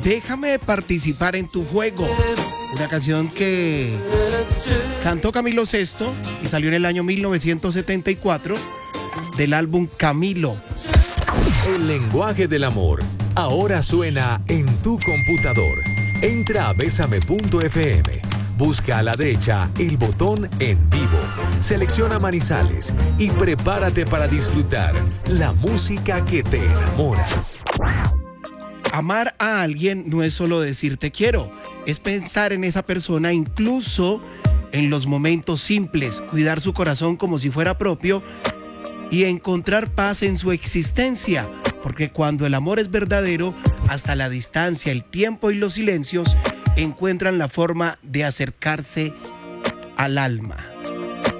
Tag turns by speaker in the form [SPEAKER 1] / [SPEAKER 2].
[SPEAKER 1] Déjame participar en tu juego. Una canción que cantó Camilo Sesto y salió en el año 1974 del álbum Camilo.
[SPEAKER 2] El lenguaje del amor ahora suena en tu computador. Entra a besame.fm. Busca a la derecha el botón En Vivo. Selecciona Manizales y prepárate para disfrutar la música que te enamora.
[SPEAKER 1] Amar a alguien no es solo decir te quiero, es pensar en esa persona incluso en los momentos simples, cuidar su corazón como si fuera propio y encontrar paz en su existencia, porque cuando el amor es verdadero, hasta la distancia, el tiempo y los silencios encuentran la forma de acercarse al alma.